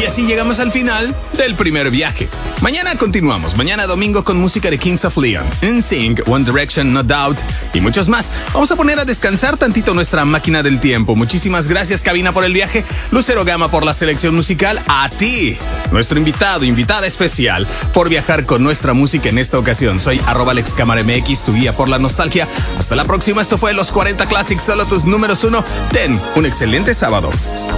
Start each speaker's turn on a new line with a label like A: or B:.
A: Y así llegamos al final del primer viaje. Mañana continuamos. Mañana domingo con música de Kings of Leon, NSYNC, One Direction, No Doubt y muchos más. Vamos a poner a descansar tantito nuestra máquina del tiempo. Muchísimas gracias, cabina, por el viaje. Lucero Gama por la selección musical. A ti, nuestro invitada especial, por viajar con nuestra música en esta ocasión. Soy @AlexCamaraMX, tu guía por la nostalgia. Hasta la próxima. Esto fue Los 40 Classics, solo tus números 1. Ten un excelente sábado.